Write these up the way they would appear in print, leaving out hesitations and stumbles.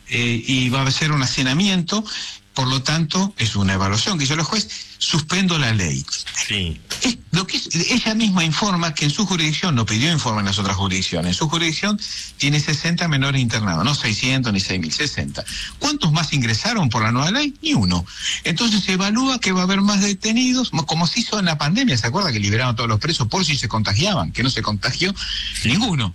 y va a ser un hacinamiento. Por lo tanto, es una evaluación que hizo el juez, suspendo la ley. Sí. Ella misma informa que en su jurisdicción, no pidió informe en las otras jurisdicciones, en su jurisdicción tiene 60 menores internados, no 600 ni 6.000, 60. ¿Cuántos más ingresaron por la nueva ley? Ni uno. Entonces se evalúa que va a haber más detenidos, como se hizo en la pandemia, ¿se acuerda que liberaron a todos los presos por si se contagiaban? Que no se contagió ninguno.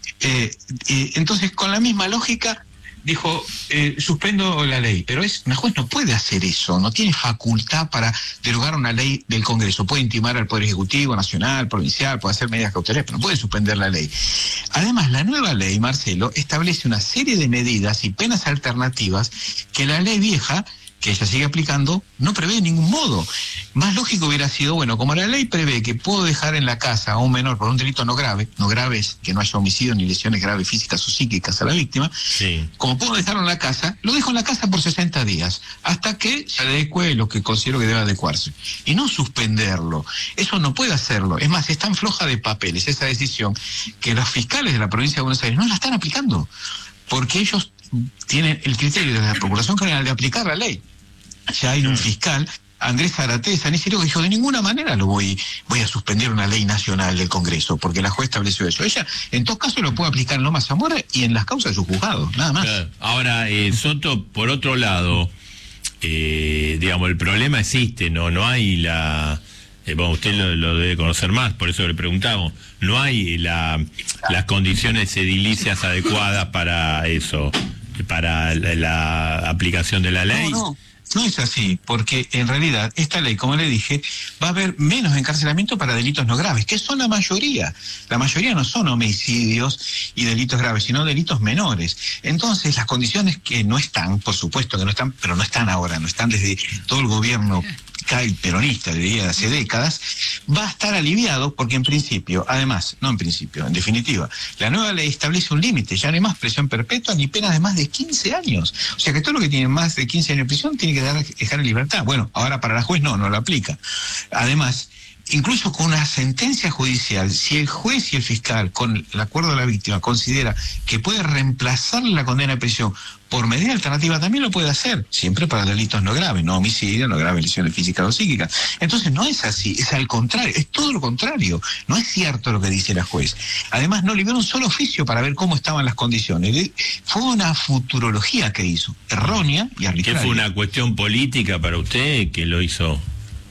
Entonces, con la misma lógica, dijo, suspendo la ley, pero una juez no puede hacer eso, no tiene facultad para derogar una ley del Congreso, puede intimar al Poder Ejecutivo, Nacional, Provincial, puede hacer medidas cautelares, pero no puede suspender la ley. Además, la nueva ley, Marcelo, establece una serie de medidas y penas alternativas que la ley vieja, que ella sigue aplicando, no prevé de ningún modo. Más lógico hubiera sido, bueno, como la ley prevé que puedo dejar en la casa a un menor por un delito no grave es que no haya homicidio ni lesiones graves físicas o psíquicas a la víctima, sí. Como puedo dejarlo en la casa, lo dejo en la casa por 60 días, hasta que se adecue lo que considero que debe adecuarse. Y no suspenderlo. Eso no puede hacerlo. Es más, es tan floja de papeles esa decisión que los fiscales de la provincia de Buenos Aires no la están aplicando, porque ellos tienen el criterio de la Procuración General de aplicar la ley. Ya hay un fiscal, Andrés Zárate de San Isidro, que dijo, de ninguna manera voy a suspender una ley nacional del Congreso, porque la juez estableció eso. Ella, en todo caso, lo puede aplicar en Lomas Zamora y en las causas de sus juzgados, nada más. Ahora, Soto, por otro lado, digamos, el problema existe, no hay la... bueno, usted lo debe conocer más, por eso le preguntamos. No hay las condiciones edilicias adecuadas para eso, para la aplicación de la ley. No es así, porque en realidad esta ley, como le dije, va a haber menos encarcelamiento para delitos no graves, que son la mayoría. La mayoría no son homicidios y delitos graves, sino delitos menores. Entonces, las condiciones que no están, por supuesto que no están, pero no están ahora, no están desde todo el gobierno peronista, diría, de hace décadas, va a estar aliviado porque en principio, además, no en principio, en definitiva, la nueva ley establece un límite, ya no hay más prisión perpetua ni penas de más de 15 años. O sea que todo lo que tiene más de 15 años de prisión tiene que dejar en libertad. Bueno, ahora para la juez no lo aplica. Además, incluso con una sentencia judicial, si el juez y el fiscal, con el acuerdo de la víctima, considera que puede reemplazar la condena de prisión por medida alternativa, también lo puede hacer, siempre para delitos no graves, no homicidio, no graves lesiones físicas o psíquicas. Entonces no es así, es al contrario, es todo lo contrario. No es cierto lo que dice la juez. Además, no liberó un solo oficio para ver cómo estaban las condiciones. Fue una futurología que hizo, errónea y arbitraria. ¿Qué fue una cuestión política para usted que lo hizo?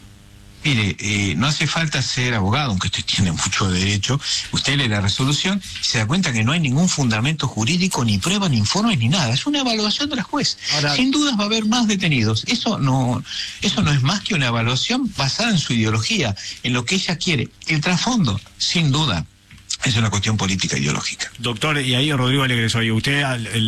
Mire, no hace falta ser abogado, aunque usted tiene mucho derecho. Usted lee la resolución y se da cuenta que no hay ningún fundamento jurídico, ni prueba, ni informes, ni nada. Es una evaluación de la juez. Ahora, sin dudas va a haber más detenidos. Eso no es más que una evaluación basada en su ideología, en lo que ella quiere. El trasfondo, sin duda, es una cuestión política ideológica. Doctor, y ahí Rodrigo Alegresoy, usted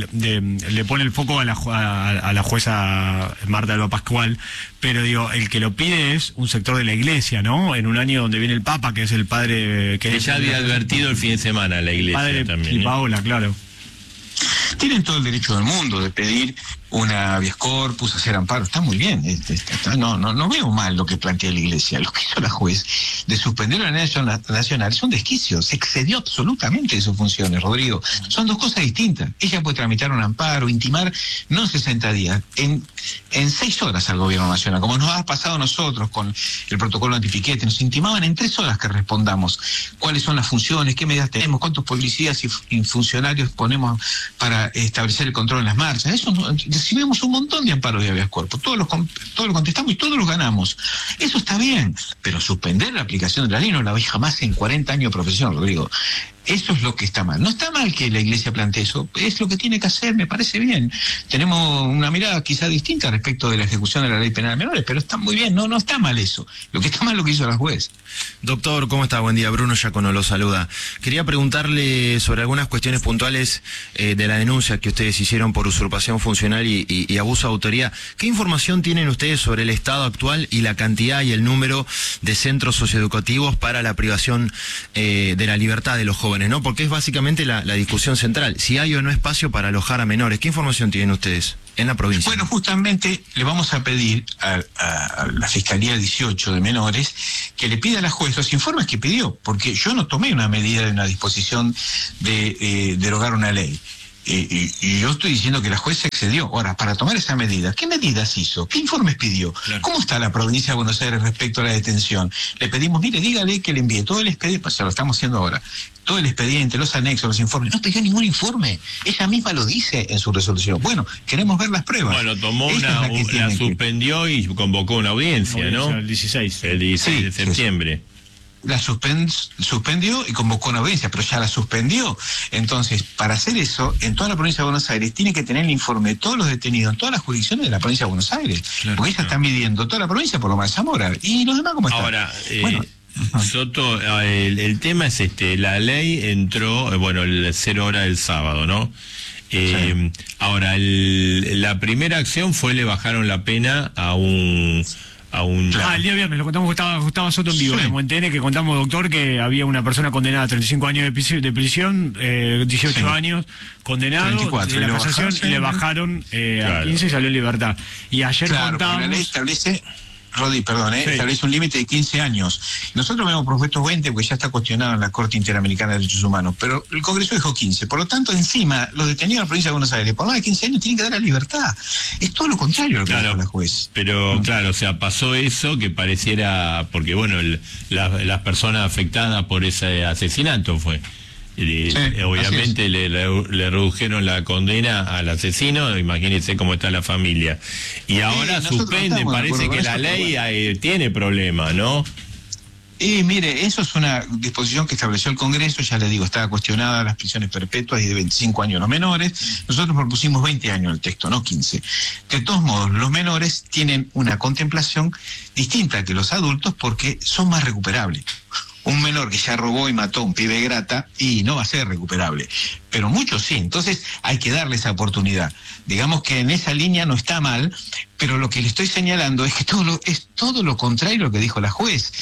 le pone el foco a la jueza Marta Alba Pascual, pero digo, el que lo pide es un sector de la iglesia, ¿no? En un año donde viene el Papa, que es el padre... que ya había advertido el fin de semana la iglesia padre también. Y Paola, claro. Tienen todo el derecho del mundo de pedir una habeas corpus, hacer amparo, está muy bien, no veo mal lo que plantea la iglesia. Lo que hizo la juez de suspender la ley nacional es un desquicio, se excedió absolutamente de sus funciones, Rodrigo. Son dos cosas distintas. Ella puede tramitar un amparo, intimar, no en 60 días, en 6 horas al gobierno nacional, como nos ha pasado a nosotros con el protocolo antipiquete. Nos intimaban en 3 horas que respondamos cuáles son las funciones, qué medidas tenemos, cuántos policías y funcionarios ponemos para establecer el control en las marchas. Eso recibimos un montón de amparos de habeas corpus, todos los contestamos y todos los ganamos. Eso está bien, pero suspender la aplicación de la ley no la vi jamás en 40 años de profesión, Rodrigo. Eso es lo que está mal. No está mal que la iglesia plantee eso, es lo que tiene que hacer, me parece bien. Tenemos una mirada quizá distinta respecto de la ejecución de la ley penal de menores, pero está muy bien, no está mal eso. Lo que está mal es lo que hizo la juez. Doctor, ¿cómo está? Buen día, Bruno Giacono lo saluda. Quería preguntarle sobre algunas cuestiones puntuales de la denuncia que ustedes hicieron por usurpación funcional y abuso de autoridad. ¿Qué información tienen ustedes sobre el estado actual y la cantidad y el número de centros socioeducativos para la privación de la libertad de los jóvenes, ¿no? Porque es básicamente la discusión central, si hay o no espacio para alojar a menores. ¿Qué información tienen ustedes en la provincia? Bueno, justamente le vamos a pedir a la Fiscalía 18 de Menores que le pida a la juez los informes que pidió, porque yo no tomé una medida de una disposición de derogar una ley. y yo estoy diciendo que la jueza excedió. Ahora, para tomar esa medida, ¿qué medidas hizo? ¿Qué informes pidió? Claro. ¿Cómo está la provincia de Buenos Aires respecto a la detención? Le pedimos, mire, dígale que le envíe todo el expediente, pues ya lo estamos haciendo ahora, todo el expediente, los anexos, los informes. No pidió ningún informe. Ella misma lo dice en su resolución. Bueno, queremos ver las pruebas. Bueno, tomó Esta es la suspendió y convocó una audiencia, ¿no? El 16. El 16 Sí, de septiembre. La suspendió y convocó una audiencia, pero ya la suspendió. Entonces, para hacer eso, en toda la provincia de Buenos Aires, tiene que tener el informe de todos los detenidos en todas las jurisdicciones de la provincia de Buenos Aires. Claro, porque ella está midiendo toda la provincia por lo más Zamora. ¿Y los demás cómo están? Ahora, Bueno, Soto, el tema es la ley entró, el 0 hora del sábado, ¿no? Sí. Ahora, la primera acción fue le bajaron la pena a un El día viernes lo contamos, estaba Soto en vivo, Sí. en TN, que contamos, doctor, que había una persona condenada a 35 años de prisión, 18 Sí. años, condenado 34, de y la lo casación, bajaron, y le sí. bajaron a Claro. 15 y salió en libertad. Y ayer claro, porque la ley contábamos... establece... Rodi, perdón, Sí. establece un límite de 15 años. Nosotros habíamos propuesto 20 porque ya está cuestionado en la Corte Interamericana de Derechos Humanos, pero el Congreso dijo 15. Por lo tanto, encima, los detenidos en la provincia de Buenos Aires, por más de 15 años, tienen que dar la libertad. Es todo lo contrario a lo que Claro, dijo la juez. pero claro, o sea, pasó eso que pareciera, porque las personas afectadas por ese asesinato fue. Obviamente le redujeron la condena al asesino, imagínense cómo está la familia. Y ahora nosotros suspenden, estamos de parece acuerdo que con la eso, ley pero tiene problemas, ¿no? Y mire, eso es una disposición que estableció el Congreso, ya le digo, estaba cuestionada las prisiones perpetuas y de 25 años los menores. Nosotros propusimos 20 años el texto, no 15. De todos modos, los menores tienen una contemplación distinta que los adultos porque son más recuperables. Un menor que ya robó y mató a un pibe grata y no va a ser recuperable, pero muchos sí, entonces hay que darle esa oportunidad. Digamos que en esa línea no está mal, pero lo que le estoy señalando es que es todo lo contrario a lo que dijo la juez.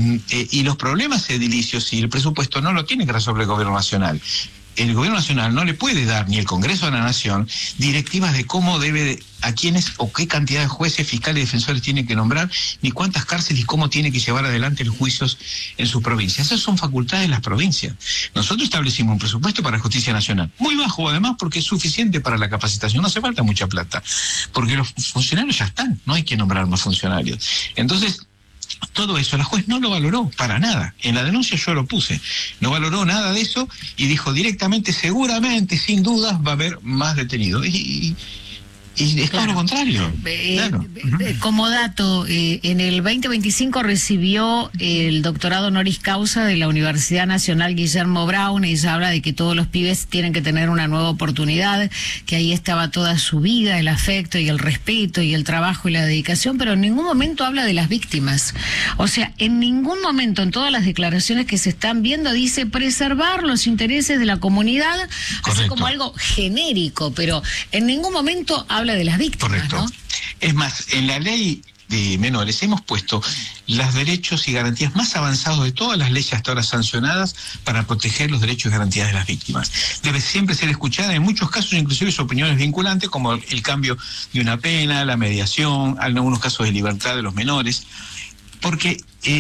Y los problemas edilicios y el presupuesto no lo tiene que resolver el gobierno nacional. El gobierno nacional no le puede dar, ni el Congreso de la Nación, directivas de cómo a quiénes o qué cantidad de jueces, fiscales y defensores tiene que nombrar, ni cuántas cárceles y cómo tiene que llevar adelante los juicios en sus provincias. Esas son facultades de las provincias. Nosotros establecimos un presupuesto para la justicia nacional, muy bajo además porque es suficiente para la capacitación, no hace falta mucha plata, porque los funcionarios ya están, no hay que nombrar más funcionarios. Entonces, todo eso la juez no lo valoró para nada. En la denuncia yo lo puse. No valoró nada de eso y dijo directamente, seguramente, sin dudas, va a haber más detenidos. Y es todo lo contrario. Claro. Como dato, en el 2025 recibió el doctorado honoris causa de la Universidad Nacional Guillermo Brown. Ella habla de que todos los pibes tienen que tener una nueva oportunidad, que ahí estaba toda su vida, el afecto y el respeto y el trabajo y la dedicación, pero en ningún momento habla de las víctimas. O sea, en ningún momento en todas las declaraciones que se están viendo dice preservar los intereses de la comunidad, así Correcto. como algo genérico, pero en ningún momento habla de las víctimas, Correcto. ¿no? Es más, en la ley de menores hemos puesto los derechos y garantías más avanzados de todas las leyes hasta ahora sancionadas para proteger los derechos y garantías de las víctimas. Debe siempre ser escuchada, en muchos casos inclusive su opiniones vinculantes, como el cambio de una pena, la mediación, en algunos casos de libertad de los menores, porque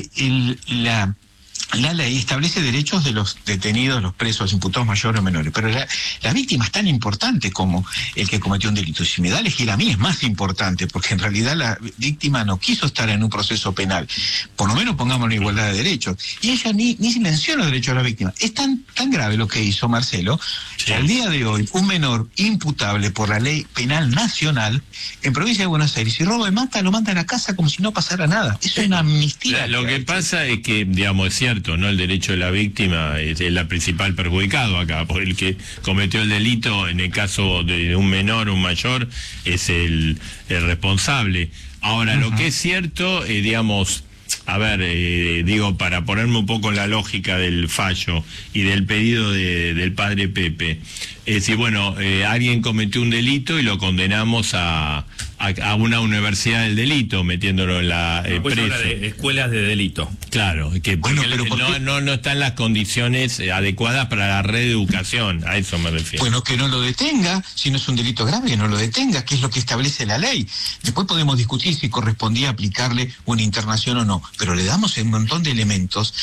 la ley establece derechos de los detenidos, los presos, imputados mayores o menores, pero la víctima es tan importante como el que cometió un delito. Si me da a elegir a mí es más importante, porque en realidad la víctima no quiso estar en un proceso penal. Por lo menos pongamos en igualdad de derechos. Y ella ni menciona los derechos de la víctima. Es tan grave lo que hizo Marcelo, que al día de hoy un menor imputable por la ley penal nacional en provincia de Buenos Aires, si roba y mata, lo manda a la casa como si no pasara nada. Eso es una amnistía. Lo que pasa es que, digamos, es cierto, ¿no? El derecho de la víctima es la principal perjudicado acá, por el que cometió el delito, en el caso de un menor o un mayor, es el responsable. Ahora, lo que es cierto, digamos, a ver, digo, para ponerme un poco en la lógica del fallo y del pedido del padre Pepe, es decir, bueno, alguien cometió un delito y lo condenamos a una universidad del delito, metiéndolo en la Pues preso. habla de escuelas de delito. Claro, que Bueno, porque pero ¿por qué? no están las condiciones adecuadas para la reeducación, a eso me refiero. Bueno, que no lo detenga, si no es un delito grave, que no lo detenga, que es lo que establece la ley. Después podemos discutir si correspondía aplicarle una internación o no, pero le damos un montón de elementos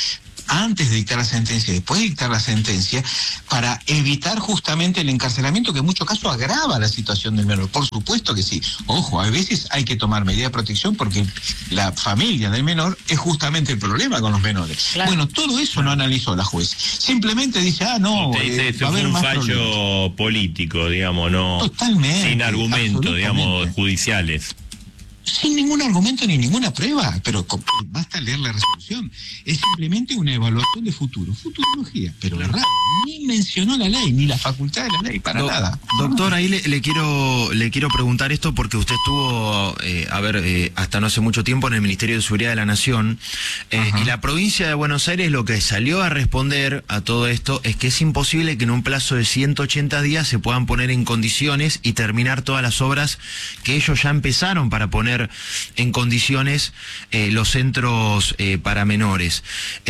antes de dictar la sentencia y después de dictar la sentencia, para evitar justamente el encarcelamiento, que en muchos casos agrava la situación del menor. Por supuesto que sí. Ojo, a veces hay que tomar medidas de protección porque la familia del menor es justamente el problema con los menores. Claro. Bueno, todo eso no analizó la juez. Simplemente dice, no, Usted dice, va a haber fue un más fallo problemas. político, digamos, no Totalmente, sin argumentos, digamos, absolutamente. judiciales. Sin ningún argumento ni ninguna prueba, pero basta leer la resolución. Es simplemente una evaluación de futuro, futurología, pero la RAE ni mencionó la ley, ni la facultad de la ley, para nada. Doctor, ahí le quiero preguntar esto porque usted estuvo, hasta no hace mucho tiempo en el Ministerio de Seguridad de la Nación, y la provincia de Buenos Aires lo que salió a responder a todo esto es que es imposible que en un plazo de 180 días se puedan poner en condiciones y terminar todas las obras que ellos ya empezaron para poner en condiciones los centros para menores.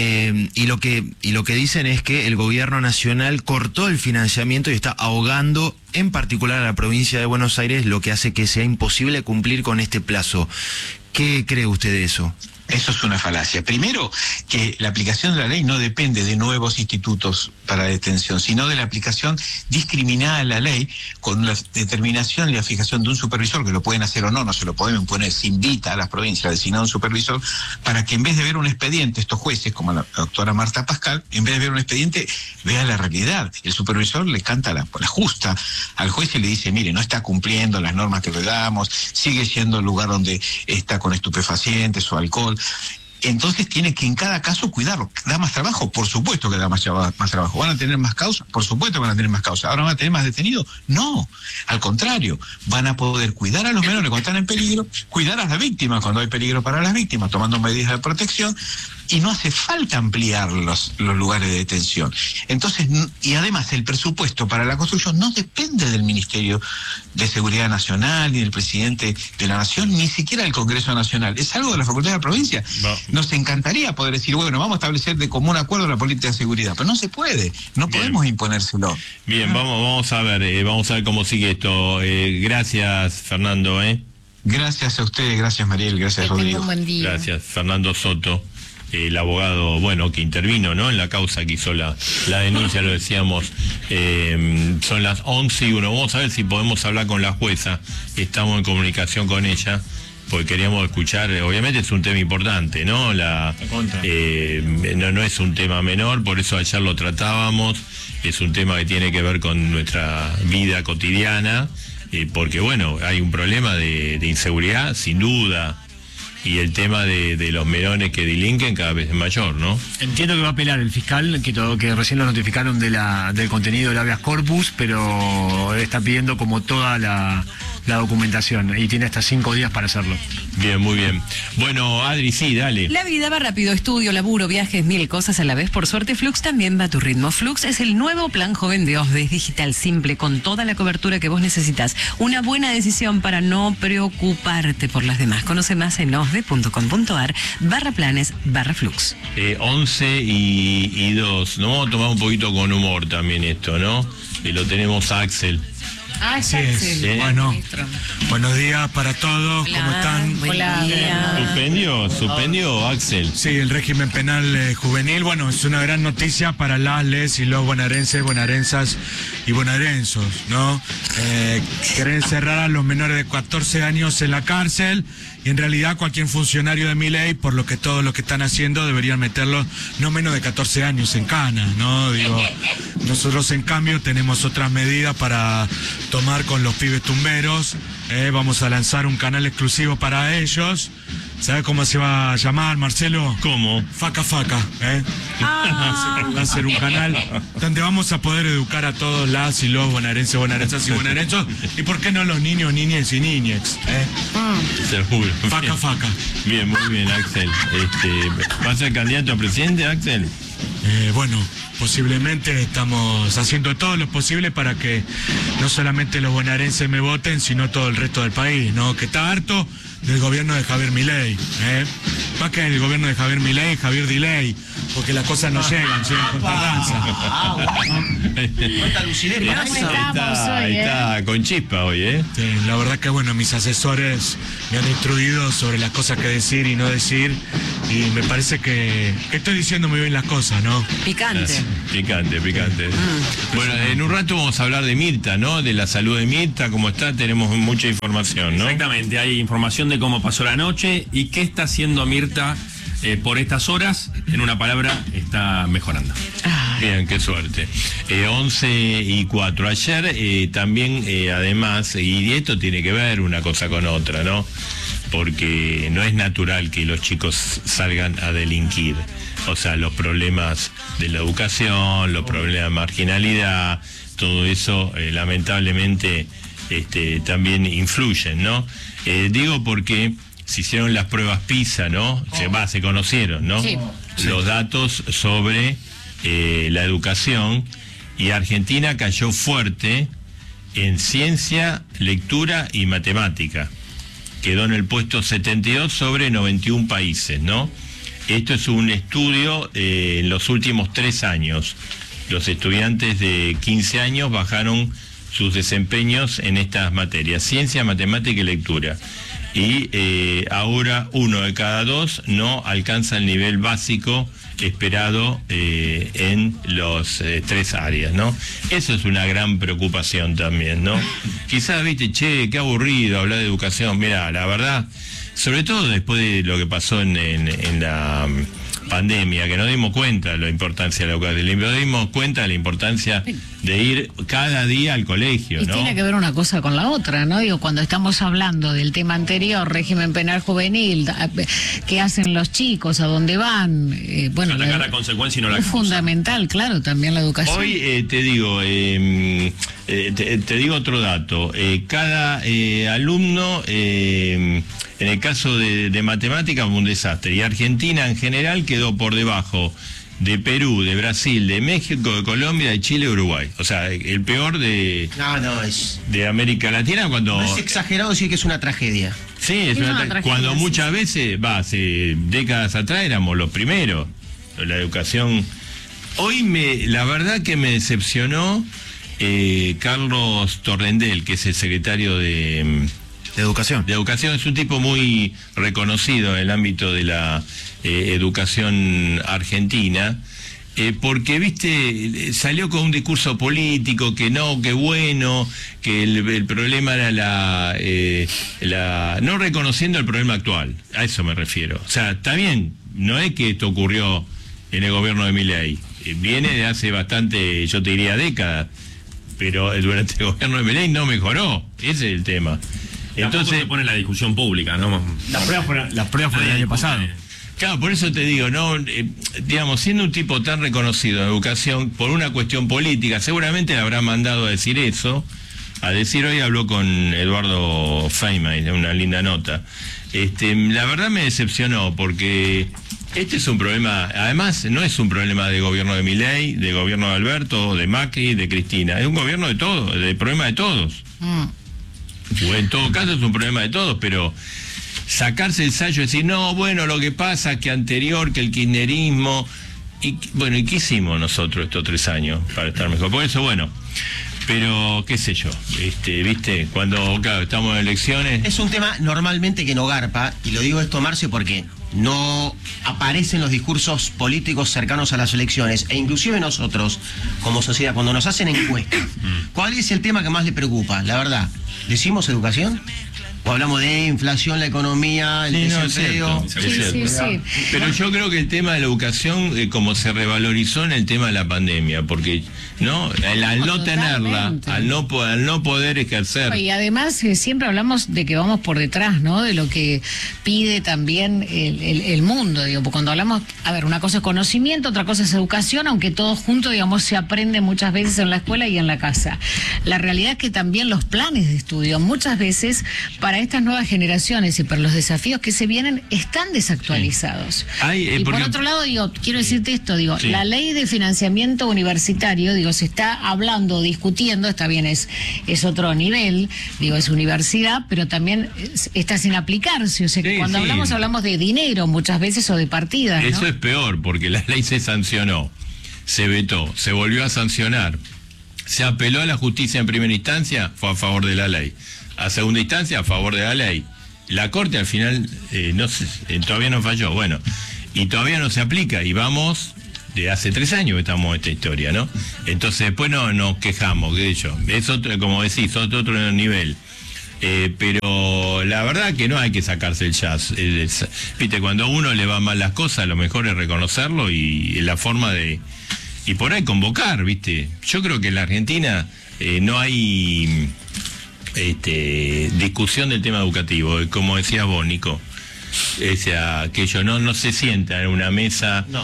Y lo que dicen es que el gobierno nacional cortó el financiamiento y está ahogando en particular a la provincia de Buenos Aires, lo que hace que sea imposible cumplir con este plazo. ¿Qué cree usted de eso? Eso es una falacia. Primero, que la aplicación de la ley no depende de nuevos institutos para detención, sino de la aplicación discriminada de la ley con la determinación y la fijación de un supervisor, que lo pueden hacer o no, no se lo podemos imponer, se invita a las provincias a designar un supervisor para que en vez de ver un expediente, estos jueces, como la doctora Marta Pascal, en vez de ver un expediente, vea la realidad. El supervisor le canta la justa al juez y le dice, mire, no está cumpliendo las normas que le damos, sigue siendo el lugar donde está con estupefacientes o alcohol. Entonces tiene que en cada caso cuidarlo. ¿Da más trabajo? Por supuesto que da más trabajo. ¿Van a tener más causas? Por supuesto que van a tener más causas. ¿Ahora van a tener más detenidos? No, al contrario, van a poder cuidar a los menores cuando están en peligro, cuidar a las víctimas cuando hay peligro para las víctimas, tomando medidas de protección, y no hace falta ampliar los lugares de detención. Entonces, y además el presupuesto para la construcción no depende del Ministerio de Seguridad Nacional, ni del presidente de la Nación, ni siquiera del Congreso Nacional. Es algo de la Facultad de la Provincia. No. Nos encantaría poder decir, bueno, vamos a establecer de común acuerdo la política de seguridad, pero no se puede, no Bien. podemos imponérselo. Bien, vamos a ver cómo sigue esto. Gracias, Fernando. Gracias a ustedes, gracias Mariel, gracias Que tenga Rodrigo. un buen día. Gracias, Fernando Soto, el abogado, que intervino, ¿no?, en la causa que hizo la denuncia, lo decíamos. Son las 11:01. Vamos a ver si podemos hablar con la jueza. Estamos en comunicación con ella, porque queríamos escuchar. Obviamente es un tema importante, ¿no? No es un tema menor, por eso ayer lo tratábamos. Es un tema que tiene que ver con nuestra vida cotidiana, porque, hay un problema de inseguridad, sin duda. Y el tema de los menores que delinquen cada vez es mayor, ¿no? Entiendo que va a apelar el fiscal, que recién lo notificaron del contenido del habeas corpus, pero está pidiendo como toda la documentación y tiene hasta 5 días para hacerlo. Bien, muy bien. Bueno, Adri, sí, dale. La vida va rápido, estudio, laburo, viajes, 1000 cosas a la vez. Por suerte, Flux también va a tu ritmo. Flux es el nuevo plan joven de OSDE, es digital, simple, con toda la cobertura que vos necesitas. Una buena decisión para no preocuparte por las demás. Conoce más en osde.com.ar/planes/Flux. 11:02. Nos vamos a tomar un poquito con humor también esto, ¿no? Y lo tenemos a Axel. Así es. Bueno, buenos días para todos. Hola, ¿Cómo están? buen Hola. día. ¿Suspendió, Axel? Sí, el régimen penal juvenil, es una gran noticia para les y los bonaerenses, bonaerensas y bonaerenses, ¿no? Quieren encerrar a los menores de 14 años en la cárcel y en realidad cualquier funcionario de mi ley, por lo que todos los que están haciendo, deberían meterlos no menos de 14 años en cana, ¿no? Nosotros en cambio tenemos otras medidas para tomar con los pibes tumberos. Vamos a lanzar un canal exclusivo para ellos. ¿Sabe cómo se va a llamar, Marcelo? ¿Cómo? Faca Faca, Va a ser un canal donde vamos a poder educar a todos las y los bonaerenses, bonaerensas y bonaerenses. ¿Y por qué no los niños, niñas y niñex? Seguro. Faca Bien. Faca. Bien, muy bien, Axel. ¿Va a ser candidato a presidente, Axel? Posiblemente estamos haciendo todo lo posible para que no solamente los bonaerenses me voten, sino todo el resto del país, ¿no? Que está harto del gobierno de Javier Milei, más que el gobierno de Javier Milei, Javier Dilei, porque las cosas no llegan con tardanza. ¿Cuánta lucidez para ¿Cómo eso? estamos hoy, Está con chispa hoy, ¿eh? Sí, la verdad que bueno, mis asesores me han instruido sobre las cosas que decir y no decir, y me parece que estoy diciendo muy bien las cosas, ¿no? Picante. Picante. Bueno, en un rato vamos a hablar de Mirta, ¿no? De la salud de Mirta, cómo está, tenemos mucha información, ¿no? Exactamente, hay información de cómo pasó la noche y qué está haciendo Mirta por estas horas. En una palabra, está mejorando. Bien, qué suerte. 11:04. Ayer también, además, y esto tiene que ver una cosa con otra, ¿no? Porque no es natural que los chicos salgan a delinquir. O sea, los problemas de la educación, los problemas de marginalidad, todo eso lamentablemente también influyen, ¿no? Digo porque se hicieron las pruebas PISA, ¿no? Se conocieron, ¿no? Sí. Los datos sobre la educación, y Argentina cayó fuerte en ciencia, lectura y matemática. Quedó en el puesto 72 sobre 91 países, ¿no? Esto es un estudio en los últimos 3 años. Los estudiantes de 15 años bajaron sus desempeños en estas materias, ciencia, matemática y lectura. Y ahora 1 de cada 2 no alcanza el nivel básico esperado en los 3 áreas, ¿no? Eso es una gran preocupación también, ¿no? Quizás, viste, qué aburrido hablar de educación. Mira, la verdad, sobre todo después de lo que pasó en la pandemia, que nos dimos cuenta de la importancia de la educación, nos dimos cuenta de la importancia de ir cada día al colegio, Y ¿no? tiene que ver una cosa con la otra, ¿no? Digo, cuando estamos hablando del tema anterior, régimen penal juvenil, qué hacen los chicos, a dónde van, bueno, Atacar la consecuencia y no la es causa. fundamental, claro, también la educación. Hoy te digo otro dato. Cada alumno, en el caso de matemáticas, un desastre. Y Argentina en general quedó por debajo de Perú, de Brasil, de México, de Colombia, de Chile, de Uruguay. O sea, el peor de América Latina cuando... No es exagerado decir que es una tragedia. Sí, es una una tragedia, cuando sí. muchas veces, hace décadas atrás éramos los primeros. La educación... Hoy la verdad que me decepcionó Carlos Torrendel, que es el secretario de Educación. Educación. Es un tipo muy reconocido en el ámbito de la educación argentina, porque, viste, salió con un discurso político que no, que bueno, que el problema era no reconociendo el problema actual. A eso me refiero. O sea, está bien, no es que esto ocurrió en el gobierno de Milei, viene de hace bastante, yo te diría décadas, pero durante el gobierno de Milei no mejoró. Ese es el tema. Entonces se pone en la discusión pública, ¿no? Las pruebas fueron el año pasado. Claro, por eso te digo, no, digamos, siendo un tipo tan reconocido en educación, por una cuestión política, seguramente le habrá mandado a decir eso. Hoy habló con Eduardo Feynman, en una linda nota. La verdad me decepcionó, porque este es un problema, además no es un problema de gobierno de Milei, de gobierno de Alberto, de Macri, de Cristina, es un gobierno de todos, el problema de todos. O en todo caso es un problema de todos, pero sacarse el sayo y decir, no, bueno, lo que pasa que anterior, que el kirchnerismo, y bueno, ¿y qué hicimos nosotros estos 3 años para estar mejor? Por eso, bueno, pero qué sé yo, viste, cuando, claro, estamos en elecciones... Es un tema normalmente que no garpa, y lo digo esto, Marcio, porque no aparecen los discursos políticos cercanos a las elecciones, e inclusive nosotros, como sociedad, cuando nos hacen encuestas, ¿cuál es el tema que más le preocupa? La verdad, ¿decimos educación? ¿O hablamos de inflación, la economía, el desempleo? Es cierto. Sí. Pero yo creo que el tema de la educación, como se revalorizó en el tema de la pandemia, porque no, al no tenerla, al no poder ejercer. Y además siempre hablamos de que vamos por detrás, ¿no? De lo que pide también el mundo, digo, porque cuando hablamos, a ver, una cosa es conocimiento, otra cosa es educación, aunque todo junto, digamos, se aprende muchas veces en la escuela y en la casa. La realidad es que también los planes de estudio, muchas veces, para estas nuevas generaciones y para los desafíos que se vienen, están desactualizados. Sí. Y por otro lado, digo, quiero decirte esto, digo, Sí. la ley de financiamiento universitario, digo, cuando se está hablando, discutiendo, está bien, es otro nivel, digo, es universidad, pero también está sin aplicarse. O sea, que Sí, cuando sí. hablamos de dinero muchas veces o de partidas, ¿no? Eso es peor, porque la ley se sancionó, se vetó, se volvió a sancionar, se apeló a la justicia en primera instancia, fue a favor de la ley. A segunda instancia, a favor de la ley. La Corte al final todavía no falló, bueno, y todavía no se aplica, y vamos, de hace 3 años que estamos en esta historia, ¿no? Entonces después no nos quejamos, qué sé yo, es otro, como decís, otro nivel. Pero la verdad que no hay que sacarse el jazz. Viste, cuando a uno le van mal las cosas, lo mejor es reconocerlo y la forma de... Y por ahí convocar, viste. Yo creo que en la Argentina no hay discusión del tema educativo, como decías vos, Nico. O sea, que ellos no se sientan en una mesa, No.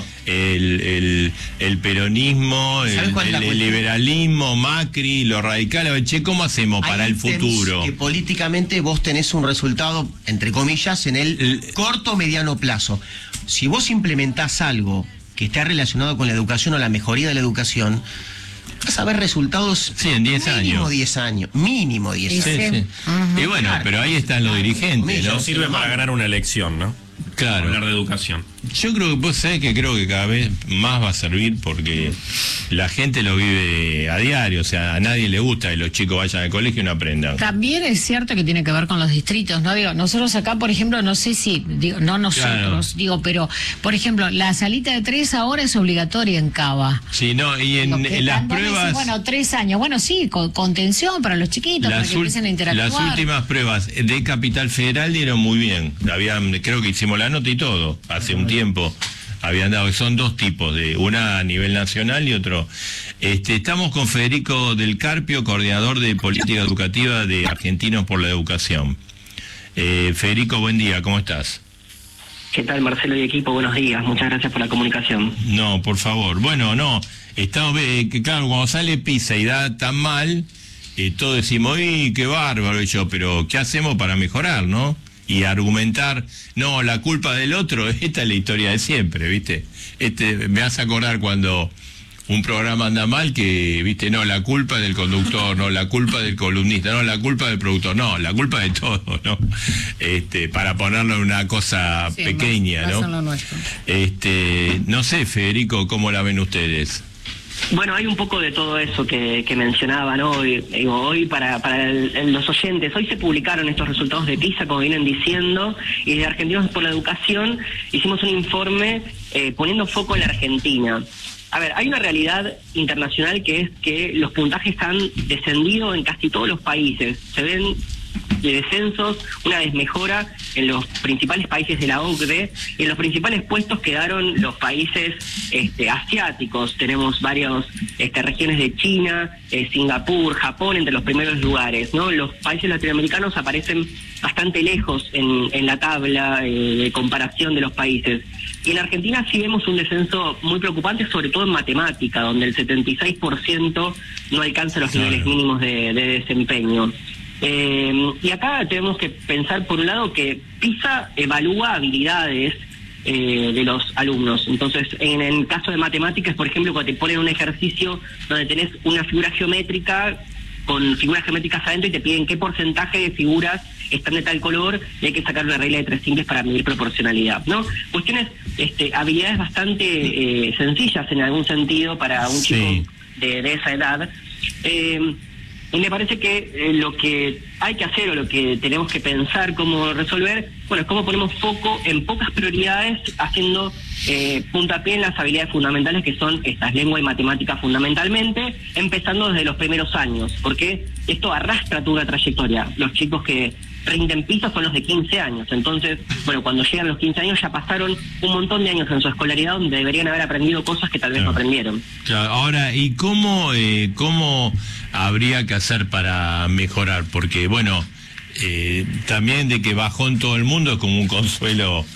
el peronismo, ¿Sabes cuál es la el cuestión? liberalismo, Macri, los radicales, che, ¿cómo hacemos para Hay el ítems futuro? que políticamente vos tenés un resultado, entre comillas, en el corto o mediano plazo. Si vos implementás algo que esté relacionado con la educación o la mejoría de la educación, vas a ver resultados Sí, en 10 mínimo años. 10 años. Mínimo 10 Sí, años. Sí, sí. Y bueno, Claro. pero ahí están los dirigentes, ¿no? No sirve para ganar una elección, ¿no? Claro. Hablar de educación. Yo creo que vos sabés que creo que cada vez más va a servir porque la gente lo vive a diario, o sea, a nadie le gusta que los chicos vayan al colegio y no aprendan. También es cierto que tiene que ver con los distritos, ¿no? Digo, nosotros acá, por ejemplo, no sé si, digo, no nosotros, Claro. digo, pero, por ejemplo, la salita de 3 ahora es obligatoria en Cava. Sí, no, y Digo, en que las cuando me dicen, pruebas... bueno, 3 años, bueno, sí, contención para los chiquitos, para que empiecen a interactuar. las últimas pruebas de Capital Federal dieron muy bien. Creo que hicimos la nota y todo, hace un tiempo. Habían dado, son 2 tipos, una a nivel nacional y otro. Estamos con Federico del Carpio, coordinador de política educativa de Argentinos por la Educación. Federico, buen día, ¿cómo estás? ¿Qué tal, Marcelo y equipo? Buenos días, muchas gracias por la comunicación. No, por favor. Bueno, no, estamos, que claro, cuando sale PISA y da tan mal, todos decimos, ¡ay, qué bárbaro! Y yo, pero ¿qué hacemos para mejorar, no? Y argumentar, no, la culpa del otro, esta es la historia de siempre, ¿viste? Me hace acordar cuando un programa anda mal que, ¿viste? No, la culpa es del conductor, no, la culpa del columnista, no, la culpa del productor, no, la culpa de todo, ¿no? Para ponerlo en una cosa Sí, pequeña, más ¿no? en lo nuestro. No sé, Federico, ¿cómo la ven ustedes? Bueno, hay un poco de todo eso que mencionaba, ¿no? Hoy para los oyentes, hoy se publicaron estos resultados de PISA, como vienen diciendo, y de Argentinos por la Educación hicimos un informe poniendo foco en la Argentina. A ver, hay una realidad internacional que es que los puntajes han descendido en casi todos los países. Se ven de descensos, una desmejora en los principales países de la OCDE, y en los principales puestos quedaron los países asiáticos. Tenemos varias regiones de China, Singapur, Japón entre los primeros lugares, ¿no? Los países latinoamericanos aparecen bastante lejos en la tabla de comparación de los países. Y en Argentina sí vemos un descenso muy preocupante, sobre todo en matemática, donde el 76% no alcanza los niveles mínimos de desempeño. Y acá tenemos que pensar, por un lado, que PISA evalúa habilidades de los alumnos. Entonces, en el caso de matemáticas, por ejemplo, cuando te ponen un ejercicio donde tenés una figura geométrica con figuras geométricas adentro y te piden qué porcentaje de figuras están de tal color, y hay que sacar una regla de 3 simples para medir proporcionalidad, ¿no? Cuestiones, habilidades bastante sencillas en algún sentido para un chico de esa edad. Y me parece que lo que hay que hacer o lo que tenemos que pensar cómo resolver, bueno, es cómo ponemos foco en pocas prioridades, haciendo puntapié en las habilidades fundamentales que son estas, lengua y matemática fundamentalmente, empezando desde los primeros años, porque esto arrastra toda una trayectoria. Los chicos que rinden PISA son los de 15 años, entonces, bueno, cuando llegan los 15 años ya pasaron un montón de años en su escolaridad donde deberían haber aprendido cosas que tal vez no aprendieron. Claro, ahora, ¿y cómo habría que hacer para mejorar? Porque, bueno, también de que bajó en todo el mundo es como un consuelo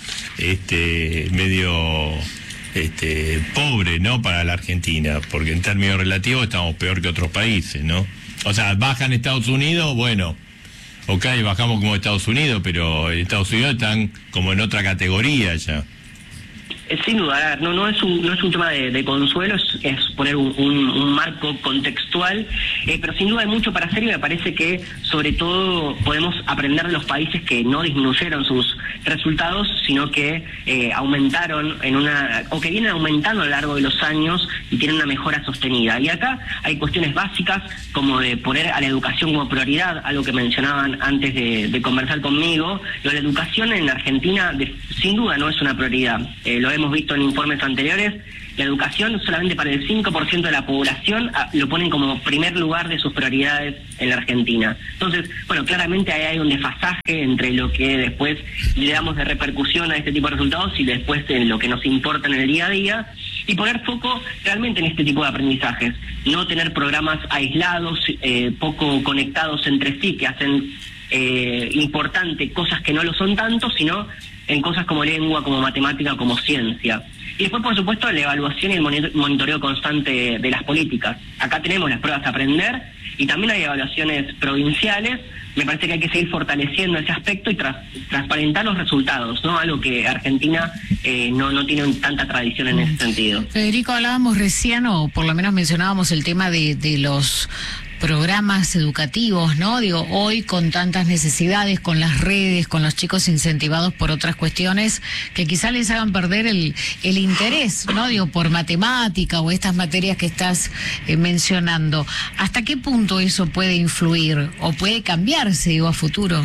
medio pobre, ¿no? Para la Argentina, porque en términos relativos estamos peor que otros países, ¿no? O sea, baja en Estados Unidos, bueno, ok, bajamos como Estados Unidos, pero en Estados Unidos están como en otra categoría ya. Sin duda, no es un tema de consuelo, es poner un marco contextual, pero sin duda hay mucho para hacer y me parece que sobre todo podemos aprender de los países que no disminuyeron sus resultados, sino que aumentaron o que vienen aumentando a lo largo de los años y tienen una mejora sostenida. Y acá hay cuestiones básicas como de poner a la educación como prioridad, algo que mencionaban antes de conversar conmigo. La educación en Argentina sin duda no es una prioridad. Lo hemos visto en informes anteriores. La educación solamente para el 5% de la población lo ponen como primer lugar de sus prioridades en la Argentina. Entonces, bueno, claramente ahí hay un desfasaje entre lo que después le damos de repercusión a este tipo de resultados y después en lo que nos importa en el día a día, y poner foco realmente en este tipo de aprendizajes. No tener programas aislados, poco conectados entre sí, que hacen importante cosas que no lo son tanto, sino en cosas como lengua, como matemática, como ciencia. Y después, por supuesto, la evaluación y el monitoreo constante de las políticas. Acá tenemos las pruebas a aprender y también hay evaluaciones provinciales. Me parece que hay que seguir fortaleciendo ese aspecto y transparentar los resultados, ¿no? Algo que Argentina no tiene tanta tradición en ese sentido. Federico, hablábamos recién, o por lo menos mencionábamos el tema de los programas educativos, ¿no? Digo, hoy con tantas necesidades, con las redes, con los chicos incentivados por otras cuestiones que quizá les hagan perder el interés, ¿no? Digo, por matemática o estas materias que estás mencionando. ¿Hasta qué punto eso puede influir o puede cambiarse, digo, a futuro?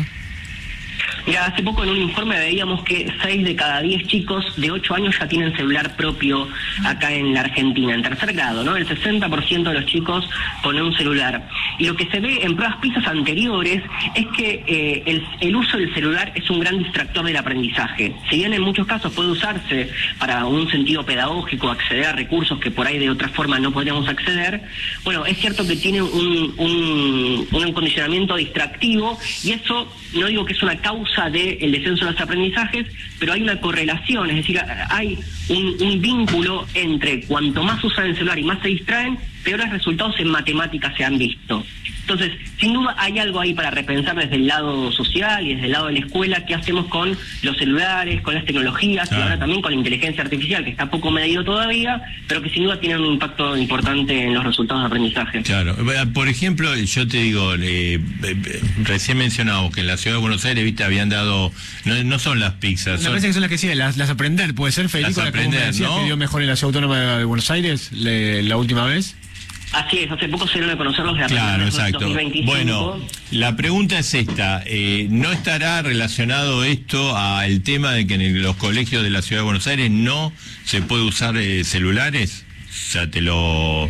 Mira, hace poco en un informe veíamos que 6 de cada 10 chicos de 8 años ya tienen celular propio acá en la Argentina, en tercer grado, ¿no? El 60% de los chicos ponen un celular. Y lo que se ve en pruebas PISA anteriores es que el uso del celular es un gran distractor del aprendizaje. Si bien en muchos casos puede usarse para un sentido pedagógico, acceder a recursos que por ahí de otra forma no podríamos acceder, bueno, es cierto que tiene un condicionamiento distractivo, y eso no digo que es una causa del descenso de los aprendizajes, pero hay una correlación, es decir, hay un vínculo entre cuanto más usan el celular y más se distraen, peores resultados en matemáticas se han visto. Entonces, sin duda hay algo ahí para repensar desde el lado social y desde el lado de la escuela, qué hacemos con los celulares, con las tecnologías, y ahora también con la inteligencia artificial, que está poco medido todavía, pero que sin duda tiene un impacto importante en los resultados de aprendizaje. Claro. Por ejemplo, yo te digo, recién mencionamos que en la Ciudad de Buenos Aires, viste, habían dado, no son las pizzas. Me parece que son las que sí, las aprender, puede ser, Federico, las aprender, ¿no? Que dio mejor en la Ciudad Autónoma de Buenos Aires la última vez. Así es, hace poco se dieron a conocer los de Claro, exacto. 2025. Bueno, la pregunta es esta, ¿no estará relacionado esto al tema de que en los colegios de la Ciudad de Buenos Aires no se puede usar celulares? O sea, o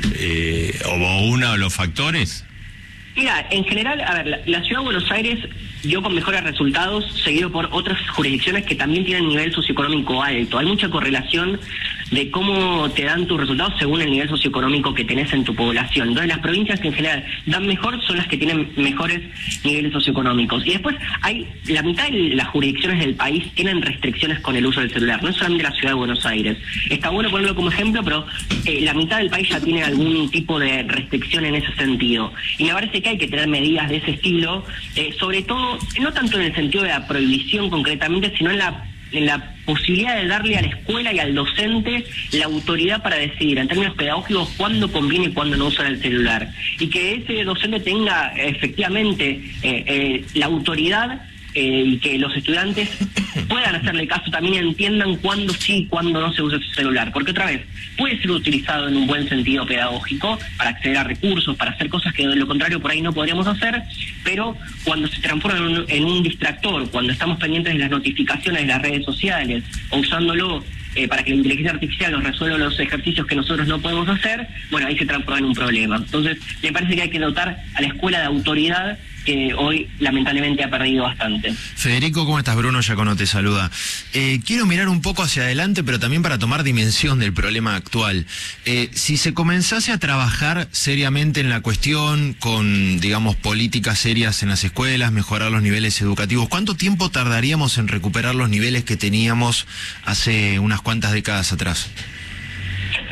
uno de los factores. Mira, en general, a ver, la Ciudad de Buenos Aires dio con mejores resultados, seguido por otras jurisdicciones que también tienen nivel socioeconómico alto. Hay mucha correlación de cómo te dan tus resultados según el nivel socioeconómico que tenés en tu población. Entonces, las provincias que en general dan mejor son las que tienen mejores niveles socioeconómicos. Y después hay la mitad de las jurisdicciones del país tienen restricciones con el uso del celular, no es solamente la Ciudad de Buenos Aires. Está bueno ponerlo como ejemplo, pero la mitad del país ya tiene algún tipo de restricción en ese sentido. Y me parece que hay que tener medidas de ese estilo, sobre todo, no tanto en el sentido de la prohibición concretamente, sino en la posibilidad de darle a la escuela y al docente la autoridad para decidir en términos pedagógicos cuándo conviene y cuándo no usar el celular. Y que ese docente tenga efectivamente la autoridad y que los estudiantes puedan hacerle caso, también entiendan cuándo sí y cuándo no se usa ese celular. Porque otra vez, puede ser utilizado en un buen sentido pedagógico para acceder a recursos, para hacer cosas que de lo contrario por ahí no podríamos hacer, pero cuando se transforma en un distractor, cuando estamos pendientes de las notificaciones de las redes sociales o usándolo para que la inteligencia artificial nos resuelva los ejercicios que nosotros no podemos hacer, bueno, ahí se transforma en un problema. Entonces, me parece que hay que dotar a la escuela de autoridad, que hoy lamentablemente ha perdido bastante. Federico, ¿cómo estás? Bruno Giacono te saluda. Quiero mirar un poco hacia adelante, pero también para tomar dimensión del problema actual. Si se comenzase a trabajar seriamente en la cuestión, con, digamos, políticas serias en las escuelas, mejorar los niveles educativos, ¿cuánto tiempo tardaríamos en recuperar los niveles que teníamos hace unas cuantas décadas atrás?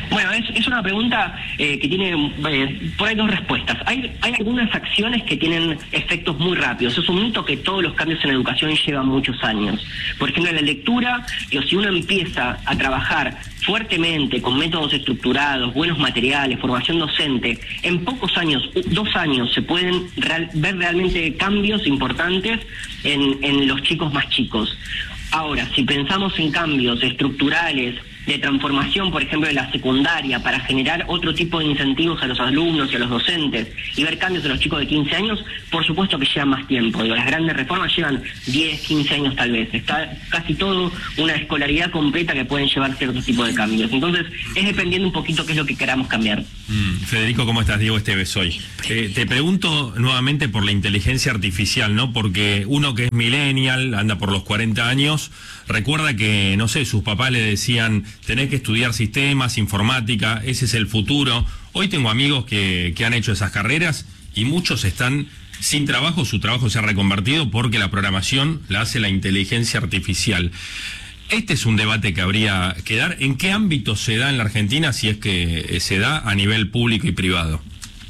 Bueno, es una pregunta que tiene por ahí dos respuestas. Hay algunas acciones que tienen efectos muy rápidos. Es un mito que todos los cambios en educación llevan muchos años. Por ejemplo, la lectura, si uno empieza a trabajar fuertemente con métodos estructurados, buenos materiales, formación docente, en pocos años, 2 años, se pueden ver realmente cambios importantes en los chicos más chicos. Ahora, si pensamos en cambios estructurales, de transformación, por ejemplo, de la secundaria, para generar otro tipo de incentivos a los alumnos y a los docentes, y ver cambios en los chicos de 15 años, por supuesto que llevan más tiempo. Las grandes reformas llevan 10, 15 años tal vez. Está casi todo una escolaridad completa que pueden llevar cierto tipo de cambios. Entonces, es dependiendo un poquito qué es lo que queramos cambiar. Federico, ¿cómo estás? Diego Esteves hoy. Te pregunto nuevamente por la inteligencia artificial, ¿no? Porque uno que es millennial, anda por los 40 años, recuerda que, no sé, sus papás le decían, tenés que estudiar sistemas, informática, ese es el futuro. Hoy tengo amigos que han hecho esas carreras y muchos están sin trabajo, su trabajo se ha reconvertido porque la programación la hace la inteligencia artificial. Este es un debate que habría que dar. ¿En qué ámbito se da en la Argentina, si es que se da a nivel público y privado?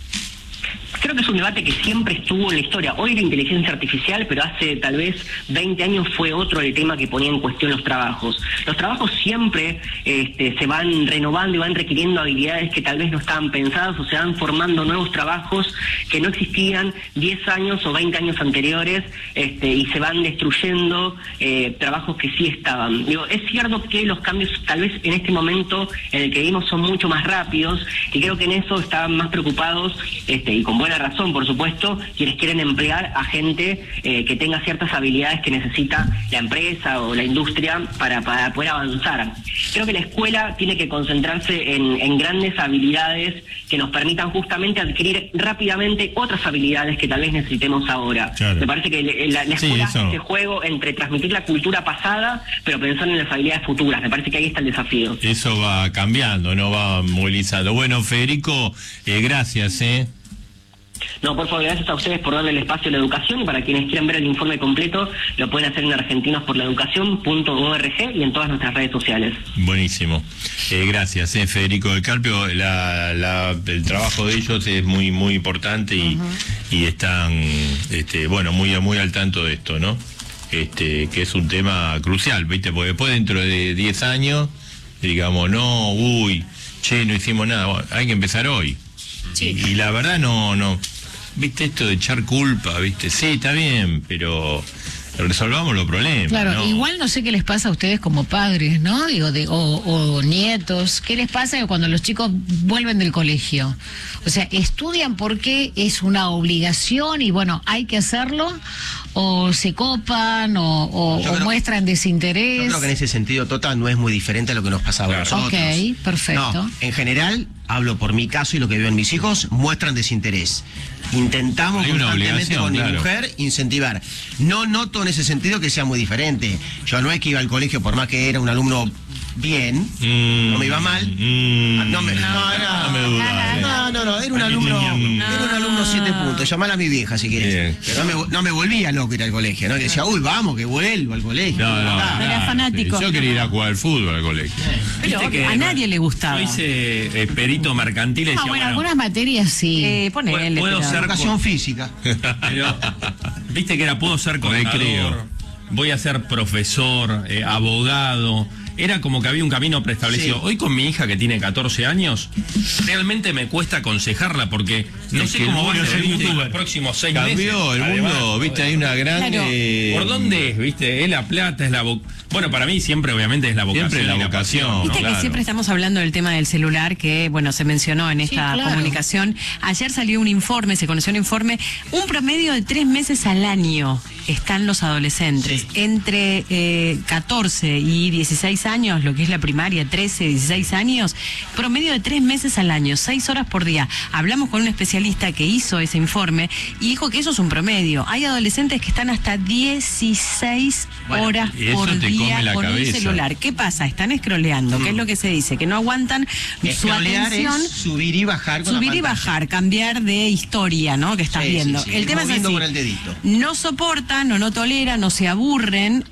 Creo que es un debate que siempre estuvo en la historia. Hoy la inteligencia artificial, pero hace tal vez 20 años fue otro el tema que ponía en cuestión los trabajos. Los trabajos siempre se van renovando y van requiriendo habilidades que tal vez no estaban pensadas, o se van formando nuevos trabajos que no existían 10 años o 20 años anteriores, y se van destruyendo trabajos que sí estaban. Digo, es cierto que los cambios tal vez en este momento en el que vivimos son mucho más rápidos, y creo que en eso estaban más preocupados, y con buena razón, por supuesto, quienes quieren emplear a gente que tenga ciertas habilidades que necesita la empresa o la industria para poder avanzar. Creo que la escuela tiene que concentrarse en grandes habilidades que nos permitan justamente adquirir rápidamente otras habilidades que tal vez necesitemos ahora. Claro. Me parece que la escuela hace ese juego entre transmitir la cultura pasada, pero pensar en las habilidades futuras. Me parece que ahí está el desafío. Eso va cambiando, no va movilizando. Bueno, Federico, gracias. No, por favor, gracias a ustedes por darle el espacio a la educación, y para quienes quieran ver el informe completo lo pueden hacer en argentinosporlaeducacion.org y en todas nuestras redes sociales. Buenísimo. Gracias, Federico del Carpio. El trabajo de ellos es muy muy importante y están muy al tanto de esto, ¿no? Que es un tema crucial, ¿viste? Porque después, dentro de 10 años, digamos, no hicimos nada. Bueno, hay que empezar hoy. Sí. Y la verdad no, viste, esto de echar culpa, viste, sí, está bien, pero resolvamos los problemas. Claro, ¿no? Igual no sé qué les pasa a ustedes como padres, ¿no? Digo, o nietos, ¿qué les pasa cuando los chicos vuelven del colegio? O sea, ¿estudian porque es una obligación y bueno, hay que hacerlo? ¿O se copan o muestran desinterés? Yo creo que en ese sentido, Tota, no es muy diferente a lo que nos pasaba a nosotros. Ok, perfecto. No, en general, hablo por mi caso y lo que veo en mis hijos, muestran desinterés. Intentamos constantemente con mi mujer incentivar. No noto en ese sentido que sea muy diferente. Yo no es que iba al colegio, por más que era un alumno bien, no me iba mal. No, era un alumno 7 puntos. Llamala a mi vieja si quieres. Pero no me volvía loco ir al colegio, ¿no? Que decía, uy, vamos, que vuelvo al colegio. Era fanático. Yo quería ir a jugar al fútbol al colegio. Pero a nadie le gustaba. Yo hice perito mercantil y decía, bueno, algunas materias sí. Puedo ser educación física. Pero, viste que puedo ser contador, voy a ser profesor, abogado. Era como que había un camino preestablecido. Sí. Hoy con mi hija que tiene 14 años, realmente me cuesta aconsejarla porque no sé cómo va a ser los próximos 6 meses. Cambió el mundo, viste, hay una gran... ¿Por dónde es, viste? Es la plata, es la... Bueno, para mí siempre obviamente es la vocación. Siempre la vocación. Viste que siempre estamos hablando del tema del celular que, bueno, se mencionó en esta comunicación. Ayer salió un informe, se conoció un informe, un promedio de 3 meses al año están los adolescentes. Sí. Entre 14 y 16 años, lo que es la primaria, 13, 16 años, promedio de 3 meses al año, 6 horas por día. Hablamos con un especialista que hizo ese informe y dijo que eso es un promedio. Hay adolescentes que están hasta 16 horas por día con un celular. ¿Qué pasa? Están scrolleando. ¿Qué es lo que se dice? Que no aguantan su atención. Es subir y bajar con subir y bajar, cambiar de historia, ¿no? Que estás viendo. El tema es así. Con el dedito. No soportan o no toleran o se aburren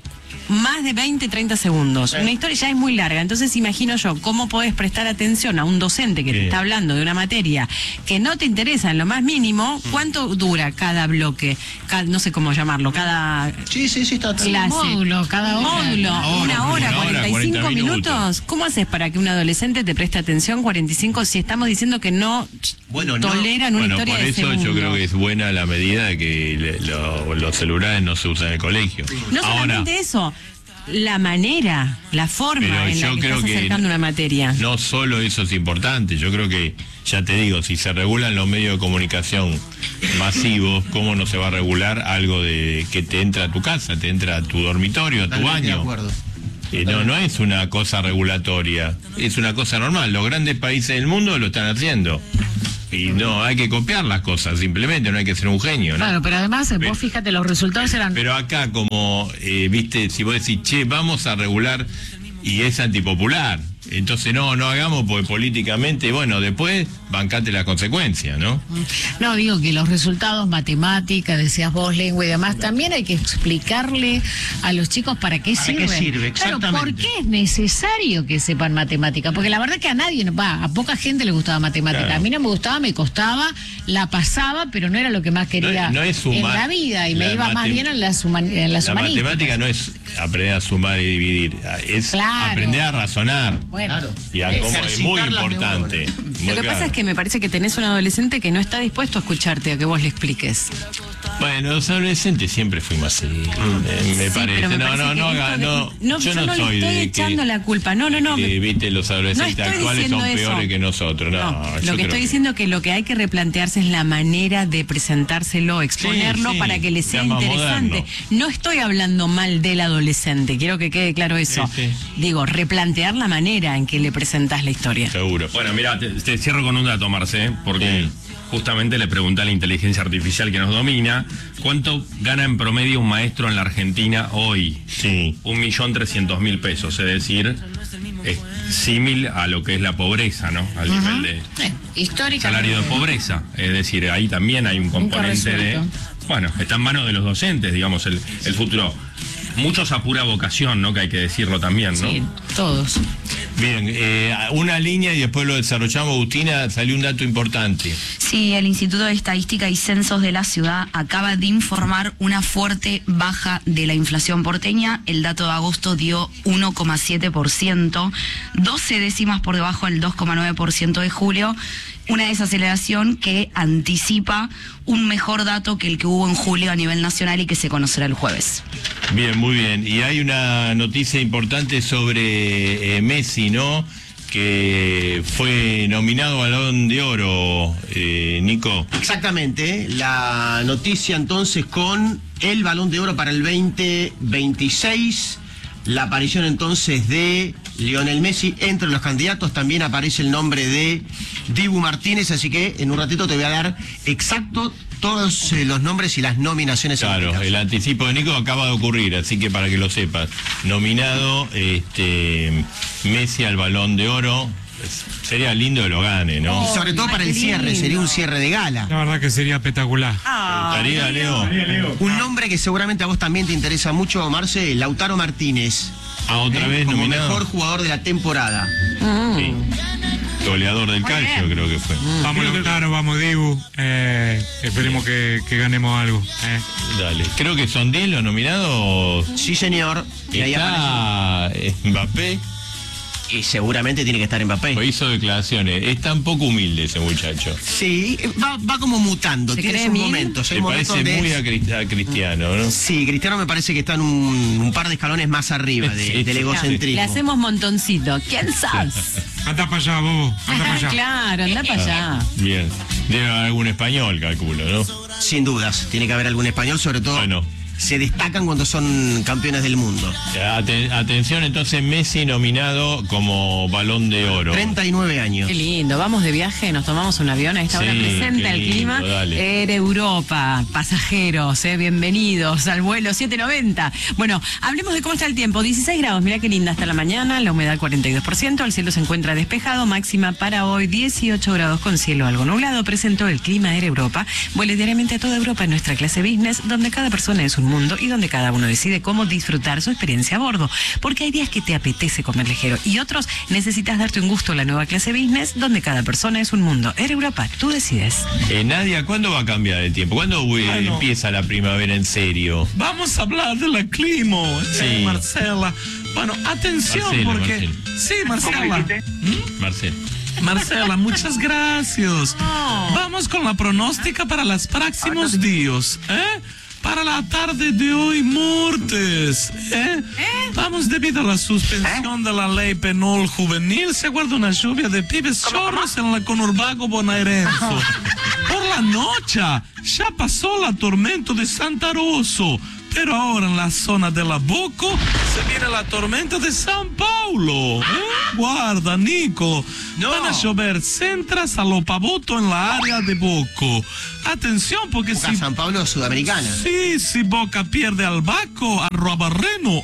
más de 20, 30 segundos. Una historia ya es muy larga, entonces imagino yo cómo podés prestar atención a un docente que te está hablando de una materia que no te interesa en lo más mínimo. ¿Cuánto dura cada bloque? No sé cómo llamarlo, cada está clase. Módulo, cada hora. Módulo, una hora, 45 40 minutos. ¿Cómo haces para que un adolescente te preste atención 45 si estamos diciendo que no toleran una historia por de eso segundo? yo creo que es buena la medida de que los celulares no se usan en el colegio. No solamente eso, la manera, la forma en la que estás acercando una materia. No solo eso es importante, yo creo que, ya te digo, si se regulan los medios de comunicación masivos, ¿cómo no se va a regular algo de que te entra a tu casa, te entra a tu dormitorio, a tu baño? De acuerdo. No es una cosa regulatoria, es una cosa normal. Los grandes países del mundo lo están haciendo. Y no hay que copiar las cosas, simplemente, no hay que ser un genio, ¿no? Claro, pero además, vos fíjate, los resultados eran... Pero acá, como, viste, si vos decís, che, vamos a regular, y es antipopular, entonces no hagamos, porque políticamente, bueno, después bancate las consecuencias, ¿no? No, digo que los resultados, matemáticas, decías vos, lengua y demás, también hay que explicarle a los chicos para qué sirve. ¿Para qué sirve? Exactamente. Claro, ¿por qué es necesario que sepan matemática? Porque la verdad que a poca gente le gustaba matemática. Claro. A mí no me gustaba, me costaba, la pasaba, pero no era lo que más quería no es sumar, en la vida, y me iba más bien en las humanísticas. La matemática no es aprender a sumar y dividir, es aprender a razonar. Bueno, Y a cómo es muy importante. Lo que pasa es que me parece que tenés un adolescente que no está dispuesto a escucharte, a que vos le expliques. Bueno, los adolescentes siempre fuimos así, me parece. Pero me yo parece no no soy le estoy de echando la culpa. No. Viste, los adolescentes No estoy actuales son diciendo peores eso. que nosotros. Lo que estoy diciendo es que lo que hay que replantearse es la manera de presentárselo, exponerlo para que le sea más interesante. moderno. No estoy hablando mal del adolescente, quiero que quede claro eso. Digo, replantear la manera en que le presentás la historia. Seguro. Bueno, mira, te cierro con un dato, Marce, porque justamente le pregunté a la inteligencia artificial que nos domina, ¿cuánto gana en promedio un maestro en la Argentina hoy? 1.300.000 pesos, es decir, es símil a lo que es la pobreza, ¿no? Al nivel de históricamente. salario de pobreza, es decir, ahí también hay un componente de... Bueno, está en manos de los docentes, digamos, el futuro. Muchos a pura vocación, ¿no? Que hay que decirlo también, ¿no? Sí, todos. Bien, una línea y después lo desarrollamos. Agustina, salió un dato importante. Sí, el Instituto de Estadística y Censos de la Ciudad acaba de informar una fuerte baja de la inflación porteña. El dato de agosto dio 1,7%, 12 décimas por debajo del 2,9% de julio. Una desaceleración que anticipa un mejor dato que el que hubo en julio a nivel nacional y que se conocerá el jueves. Bien, muy bien. Y hay una noticia importante sobre Messi, ¿no? Que fue nominado al Balón de Oro, Nico. Exactamente, la noticia entonces con el Balón de Oro para el 2026, la aparición entonces de Lionel Messi entre los candidatos, también aparece el nombre de Dibu Martínez, así que en un ratito te voy a dar exacto todos los nombres y las nominaciones. Claro, el anticipo de Nico acaba de ocurrir, así que para que lo sepas, nominado Messi al Balón de Oro. Sería lindo que lo gane, ¿no? Y sobre todo para el cierre, sería un cierre de gala. La verdad que sería espectacular. ¿Te gustaría, Leo? Un nombre que seguramente a vos también te interesa mucho, Marce, Lautaro Martínez. Otra vez como nominado. mejor jugador de la temporada. Sí. Goleador del calcio, creo que fue. Vamos Lautaro, vamos Dibu. Esperemos que ganemos algo. Dale. Creo que son 10 los nominados. Sí, señor. Y ahí Está Mbappé. Y seguramente tiene que estar Mbappé. Pues hizo declaraciones. Es tan poco humilde ese muchacho. Sí, va como mutando. Tiene sus momentos. Me parece muy a Cristiano, ¿no? Sí, Cristiano me parece que está en un par de escalones más arriba del egocentrismo. Le hacemos montoncito. ¿Quién sabe? Anda para allá, bobo. Anda para allá. Claro, anda para allá. Bien. Debe haber algún español, calculo, ¿no? Sin dudas. Tiene que haber algún español, sobre todo. Bueno. Se destacan cuando son campeones del mundo. Atención, entonces Messi nominado como Balón de Oro. 39 años. Qué lindo, vamos de viaje, nos tomamos un avión, a esta hora presenta el clima. Air Europa, pasajeros, bienvenidos al vuelo 790. Bueno, hablemos de cómo está el tiempo. 16 grados, mira qué linda hasta la mañana, la humedad 42%, el cielo se encuentra despejado, máxima para hoy 18 grados con cielo algo nublado. Presentó el clima Air Europa. Vuele diariamente a toda Europa en nuestra clase business, donde cada persona es un mundo y donde cada uno decide cómo disfrutar su experiencia a bordo. Porque hay días que te apetece comer ligero y otros necesitas darte un gusto en la nueva clase business, donde cada persona es un mundo. Air Europa, tú decides. Nadia, ¿cuándo va a cambiar el tiempo? ¿Cuándo empieza la primavera en serio? Vamos a hablar de la clima, Sí. Marcela. Bueno, atención, porque... Sí, Marcela. Marcela, muchas gracias. Vamos con la pronóstica para los próximos días. Para la tarde de hoy, martes. Vamos, debido a la suspensión de la ley penal juvenil, se aguarda una lluvia de pibes chorros en el conurbano bonaerense. Por la noche, ya pasó la tormenta de Santa Rosa. Pero ahora en la zona de la Boca se viene la tormenta de San Paulo. Guarda, Nico. Van a llover centras a lo pavoto en la área de Boca. Atención, porque Boca, si... San Pablo sudamericana. Sí, si Boca pierde al Baco, a Ruabarrena,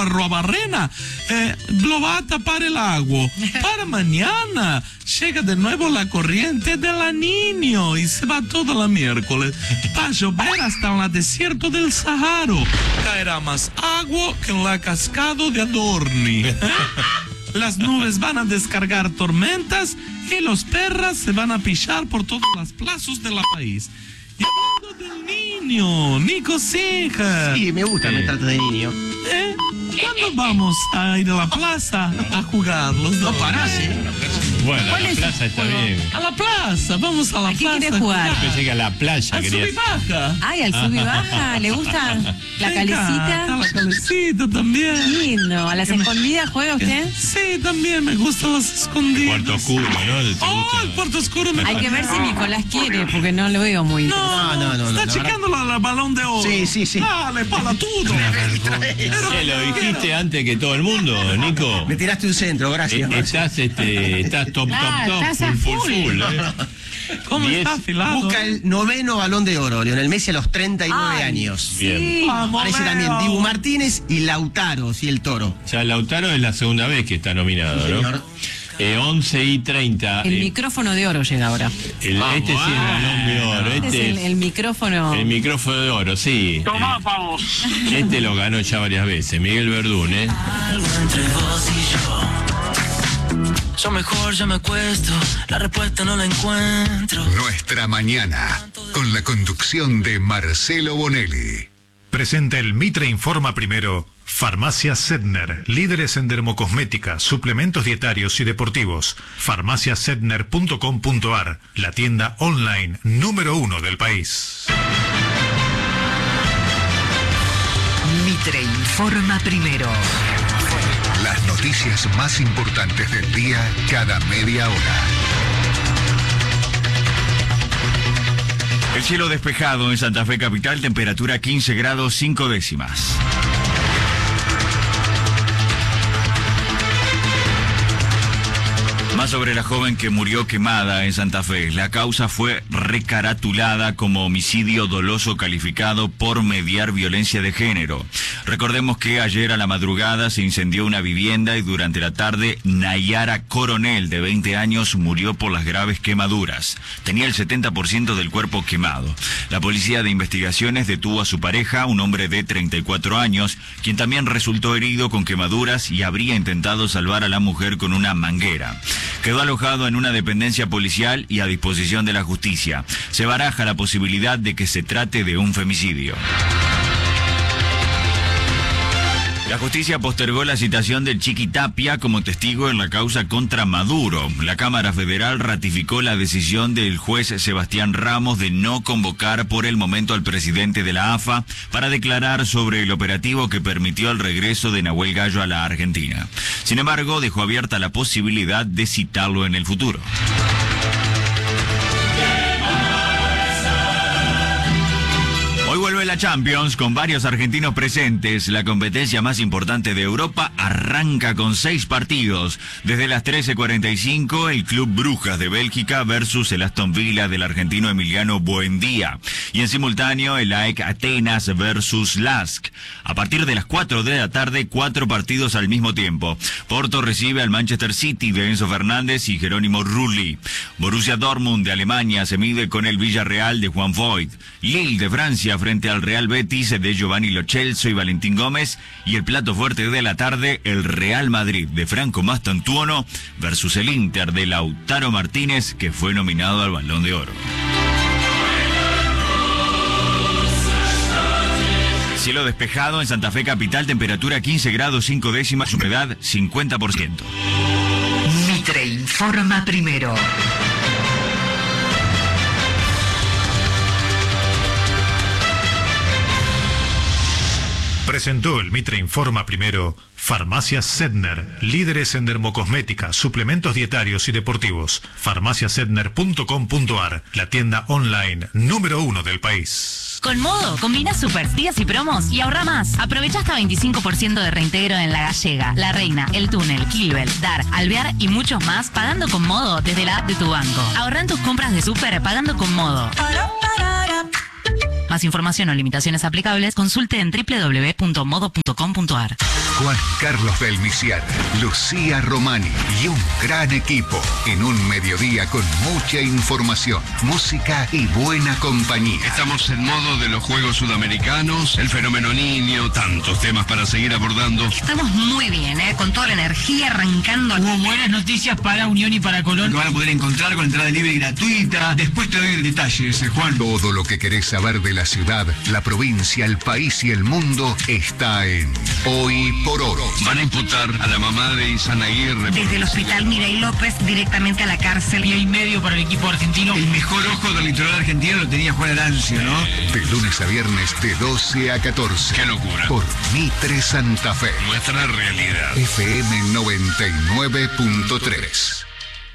lo va a tapar el agua. Para mañana llega de nuevo la corriente de la Niño y se va toda la miércoles. Va a llover hasta en el desierto del Sahara. Caerá más agua que en la cascada de Adorni. Las nubes van a descargar tormentas y los perras se van a pichar por todas las plazas del país. Y hablando del niño, Nico Sinja. Sí, me gusta, me trata de niño. ¿Cuándo vamos a ir a la plaza a jugar los dos? No parás, Bueno, ¿Cuál la es plaza el está juego? bien. A la plaza, vamos a la ¿A qué plaza. quieres jugar? Pensé que a la playa Al querías. sub y baja. Ay, al sub y baja, ¿le gusta la A calecita? la calecita también. Lindo, ¿a las escondidas juega usted? Sí, también me gustan las escondidas. Cuarto oscuro, ¿no? ¿Te gusta? Oh, el cuarto oscuro me Hay que ver si Nicolás quiere, porque no lo veo muy... No. Está la checando la balón de oro. Sí. Dale, pala todo. ¿Qué, lo dijiste antes que todo el mundo, Nico? Me tiraste un centro, gracias. Estás top, estás a full, full. ¿Cómo 10. está afilado? Busca el 9º balón de oro, Lionel Messi a los 39 años. Bien. Vamos, Aparece Leo. también Dibu Martínez y Lautaro, sí, el Toro. Ya Lautaro es la segunda vez que está nominado, ¿no? Señor. 11:30. El micrófono de oro llega ahora. Este sí es el balón de oro. Este es el micrófono... El micrófono de oro, sí. Tomá, pavo. Este lo ganó ya varias veces, Miguel Verdún, ¿eh? Algo entre vos y yo mejor ya me acuesto, la respuesta no la encuentro. Nuestra mañana, con la conducción de Marcelo Bonelli. Presenta el Mitre Informa Primero. Farmacia Sedner, líderes en dermocosmética, suplementos dietarios y deportivos. farmaciasedner.com.ar, la tienda online número 1 del país. Mitre Informa Primero. Las noticias más importantes del día cada media hora. El cielo despejado en Santa Fe Capital, temperatura 15 grados 5 décimas. Más sobre la joven que murió quemada en Santa Fe. La causa fue recaratulada como homicidio doloso calificado por mediar violencia de género. Recordemos que ayer a la madrugada se incendió una vivienda y durante la tarde Nayara Coronel, de 20 años, murió por las graves quemaduras. Tenía el 70% del cuerpo quemado. La policía de investigaciones detuvo a su pareja, un hombre de 34 años, quien también resultó herido con quemaduras y habría intentado salvar a la mujer con una manguera. Quedó alojado en una dependencia policial y a disposición de la justicia. Se baraja la posibilidad de que se trate de un femicidio. La justicia postergó la citación del Chiqui Tapia como testigo en la causa contra Maduro. La Cámara Federal ratificó la decisión del juez Sebastián Ramos de no convocar por el momento al presidente de la AFA para declarar sobre el operativo que permitió el regreso de Nahuel Gallo a la Argentina. Sin embargo, dejó abierta la posibilidad de citarlo en el futuro. Hoy vuelve la Champions con varios argentinos presentes. La competencia más importante de Europa arranca con 6 partidos. Desde las 13:45, el Club Brujas de Bélgica versus el Aston Villa del argentino Emiliano Buendía. Y en simultáneo, el AEK Atenas versus Lask. A partir de las 4 de la tarde, 4 partidos al mismo tiempo. Porto recibe al Manchester City de Enzo Fernández y Jerónimo Rulli. Borussia Dortmund de Alemania se mide con el Villarreal de Juan Voigt. Lille de Francia frente al al Real Betis de Giovanni Lo Celso y Valentín Gómez. Y el plato fuerte de la tarde, el Real Madrid de Franco Mastantuono versus el Inter de Lautaro Martínez, que fue nominado al Balón de Oro. Cielo despejado en Santa Fe capital, temperatura 15 grados 5 décimas, humedad 50%. Mitre informa primero. Presentó el Mitre Informa Primero, Farmacias Sedner, líderes en dermocosmética, suplementos dietarios y deportivos. farmaciasedner.com.ar, la tienda online número 1 del país. Con Modo, combina super días y promos y ahorra más. Aprovecha hasta 25% de reintegro en La Gallega, La Reina, El Túnel, Kilbel, Dar, Alvear y muchos más pagando con Modo desde la app de tu banco. Ahorra en tus compras de súper pagando con Modo. Más información o limitaciones aplicables, consulte en www.modo.com.ar. Juan Carlos del Misiano, Lucía Romani y un gran equipo en un mediodía con mucha información, música y buena compañía. Estamos en modo de los Juegos Sudamericanos, el fenómeno niño, tantos temas para seguir abordando. Estamos muy bien, con toda la energía arrancando. Hubo buenas noticias para Unión y para Colón. Lo van a poder encontrar con entrada libre y gratuita. Después te doy el detalle, Juan. Todo lo que querés saber de la ciudad, la provincia, el país y el mundo está en Hoy por Hoy. Van a imputar a la mamá de Izanaguirre. Desde el hospital Mireille López directamente a la cárcel. Y medio para el equipo argentino. El mejor ojo del litoral argentino lo tenía Juan Arancio, ¿no? De lunes a viernes de 12 a 14. ¡Qué locura! Por Mitre Santa Fe. Nuestra realidad. FM 99.3.